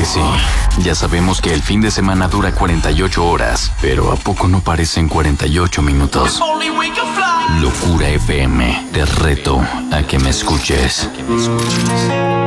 sí. Ya sabemos que el fin de semana dura 48 horas, pero ¿a poco no parecen 48 minutos? Locura FM, te reto a que me escuches.